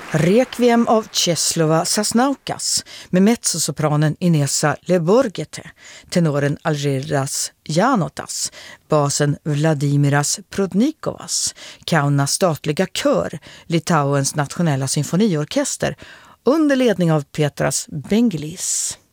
Requiem av Czeslova Sasnaukas med mezzosopranen Inesa Leborgete, tenoren Algirdas Janotas, basen Vladimiras Prudnikovas, Kaunas statliga kör, Litauens nationella symfoniorkester under ledning av Petras Bengelis.